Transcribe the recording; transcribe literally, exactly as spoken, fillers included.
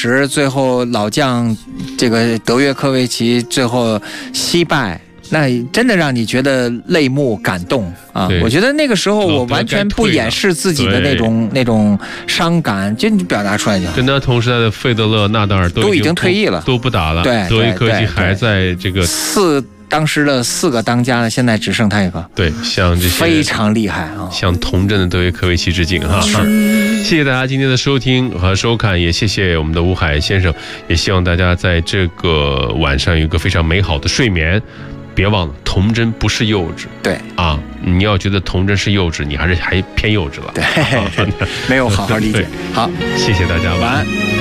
时最后老将这个德约科维奇最后惜败，那真的让你觉得泪目感动啊！我觉得那个时候我完全不掩饰自己的那种那种伤感，就你表达出来就好。 跟他同时代的费德勒、纳达尔都都已经退役了， 都不打了。 对， 德约科维奇还在这个四当时的四个当家了，现在只剩他一个。 对，像这些非常厉害啊！ 向童真的德约科维奇致敬哈！谢谢大家今天的收听和收看，也谢谢我们的吴海先生，也希望大家在这个晚上有一个非常美好的睡眠。别忘了，童真不是幼稚。 对啊，你要觉得童真是幼稚，你还是还偏幼稚了。 对，没有好好理解。好， 谢谢大家， 晚安。